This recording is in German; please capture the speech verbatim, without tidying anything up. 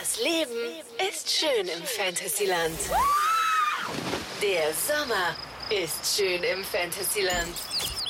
Das Leben ist schön im Fantasyland. Der Sommer ist schön im Fantasyland.